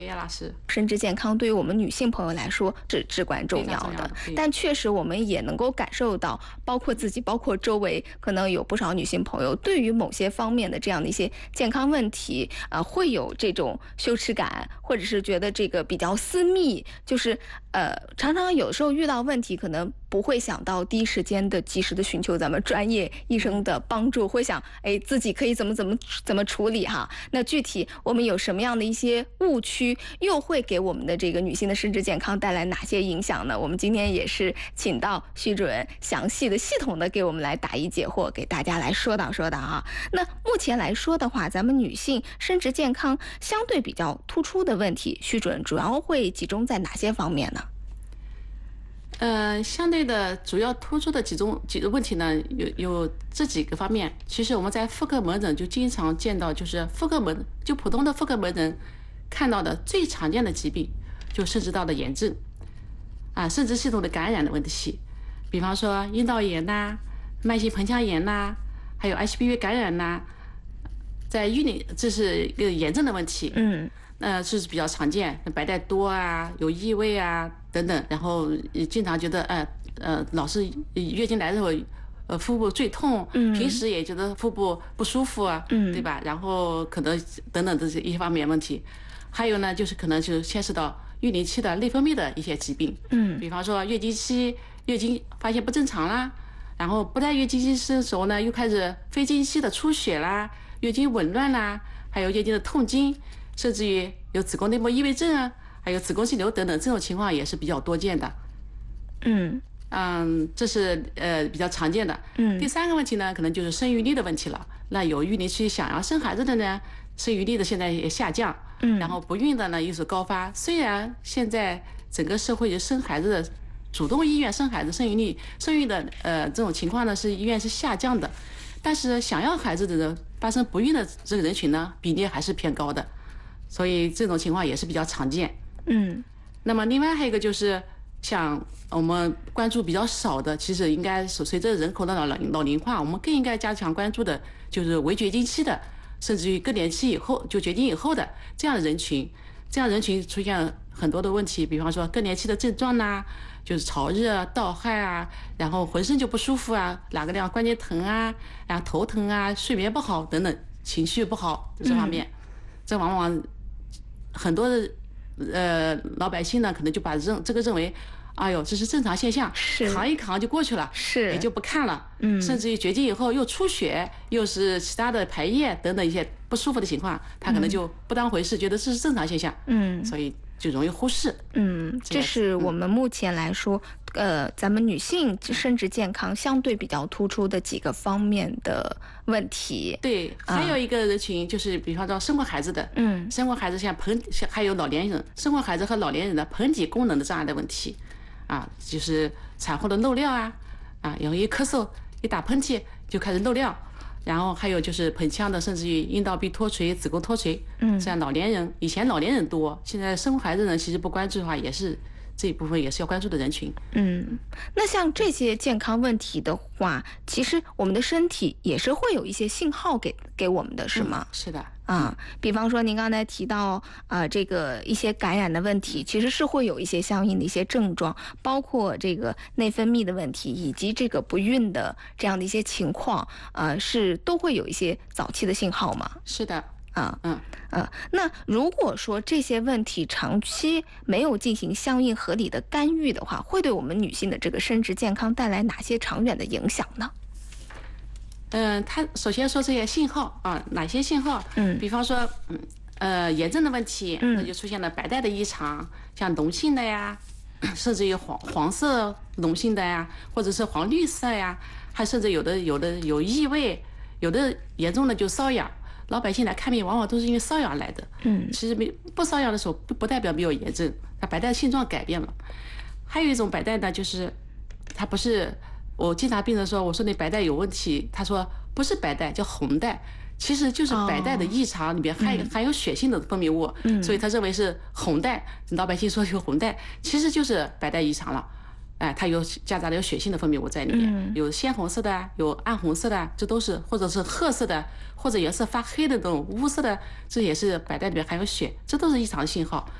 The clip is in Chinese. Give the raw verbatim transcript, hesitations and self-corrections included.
叶老师， 生殖健康对于我们女性朋友来说是至关重要的，但确实我们也能够感受到，包括自己，包括周围，可能有不少女性朋友对于某些方面的这样的一些健康问题，呃，会有这种羞耻感，或者是觉得这个比较私密，就是呃，常常有时候遇到问题，可能不会想到第一时间的及时的寻求咱们专业医生的帮助，会想，哎，自己可以怎么怎么怎么处理哈？那具体我们有什么样的一些误区？又会给我们的这个女性的生殖健康带来哪些影响呢？我们今天也是请到徐主任详细的、系统的给我们来答疑解惑，给大家来说道说道啊。那目前来说的话，咱们女性生殖健康相对比较突出的问题，徐主任主要会集中在哪些方面呢？ 呃，相对的主要突出的几种几个问题呢，有有这几个方面。其实我们在妇科门诊就经常见到，就是妇科门就普通的妇科门诊看到的最常见的疾病，就涉及到的炎症啊，生殖系统的感染的问题，比方说阴道炎呐、啊、慢性盆腔炎呐、啊，还有 H P V 感染呐、啊，在育龄这是一个炎症的问题， 嗯， 呃是比较常见，白带多啊、有异味啊等等，然后经常觉得呃呃老是月经来的时候。呃，腹部坠痛，嗯，平时也觉得腹部不舒服啊，嗯，对吧？然后可能等等这些一些方面问题，还有呢，就是可能就牵涉到育龄期的内分泌的一些疾病，嗯，比方说月经期月经发现不正常啦，然后不在月经期的时候呢，又开始非经期的出血啦，月经紊乱啦，还有月经的痛经，甚至于有子宫内膜异位症啊，还有子宫肌瘤等等，这种情况也是比较多见的， 嗯。 嗯，这是呃比较常见的。嗯，第三个问题呢，可能就是生育力的问题了。那有育龄期想要生孩子的呢，生育力的现在也下降。嗯，然后不孕的呢又是高发。虽然现在整个社会生孩子的主动意愿生孩子、生育力、生育的呃这种情况呢是意愿是下降的，但是想要孩子的人发生不孕的这个人群呢比例还是偏高的，所以这种情况也是比较常见。嗯，那么另外还有一个就是。像我们关注比较少的，其实应该随着人口的老老龄化，我们更应该加强关注的，就是围绝经期的，甚至于更年期以后就绝经以后的这样的人群，这样人群出现很多的问题，比方说更年期的症状呐、啊，就是潮热、盗汗啊，然后浑身就不舒服啊，哪个地方关节疼啊，然后头疼啊，睡眠不好等等，情绪不好这方面，嗯、这往往很多的。呃，老百姓呢，可能就把认这个认为，哎呦，这是正常现象，扛一扛就过去了， 是也就不看了，嗯，甚至于绝经以后又出血，又是其他的排液等等一些不舒服的情况，他可能就不当回事，嗯、觉得这是正常现象，嗯，所以就容易忽视， 嗯，这是我们目前来说。呃，咱们女性生殖健康相对比较突出的几个方面的问题。 对，还有一个人群就是，比方说生过孩子的，嗯，生过孩子像盆，还有老年人生过孩子和老年人的盆底功能的障碍的问题，啊，就是产后的漏尿啊，啊，容易咳嗽，一打喷嚏就开始漏尿，然后还有就是盆腔的，甚至于阴道壁脱垂、子宫脱垂，嗯，像老年人，以前老年人多，现在生孩子人其实不关注的话也是。这一部分也是要关注的人群。 嗯，那像这些健康问题的话，其实我们的身体也是会有一些信号给给我们的，是吗？ 嗯、是的。 啊，比方说您刚才提到啊、呃，这个一些感染的问题，其实是会有一些相应的一些症状，包括这个内分泌的问题，以及这个不孕的这样的一些情况，呃，是都会有一些早期的信号吗？ 是的。 啊，嗯，呃，那如果说这些问题长期没有进行相应合理的干预的话，会对我们女性的这个生殖健康带来哪些长远的影响呢？ 嗯，他首先说这些信号啊，哪些信号？嗯，比方说，嗯，呃，炎症的问题，那就出现了白带的异常，像脓性的呀，甚至于黄黄色脓性的呀，或者是黄绿色呀，还甚至有的有的有异味，有的严重的就瘙痒。老百姓来看病，往往都是因为瘙痒来的。嗯，其实没不瘙痒的时候，不不代表没有炎症，它白带性状改变了。还有一种白带呢，就是它不是，我经常病人说，我说你白带有问题，他说不是白带，叫红带，其实就是白带的异常里边含、哦、含有血性的分泌物，嗯、所以他认为是红带。老百姓说有红带，其实就是白带异常了。 哎，它有夹杂了有血性的分泌物在里面， 嗯、 有鲜红色的，有暗红色的，这都是或者是褐色的，或者颜色发黑的这种乌色的，这也是白带里面含有血，这都是异常信号。